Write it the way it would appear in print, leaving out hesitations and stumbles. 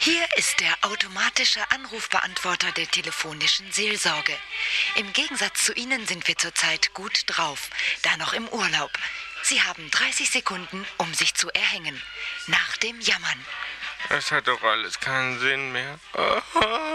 Hier ist der automatische Anrufbeantworter der telefonischen Seelsorge. Im Gegensatz zu Ihnen sind wir zurzeit gut drauf, da noch im Urlaub. Sie haben 30 Sekunden, um sich zu erhängen. Nach dem Jammern. Es hat doch alles keinen Sinn mehr.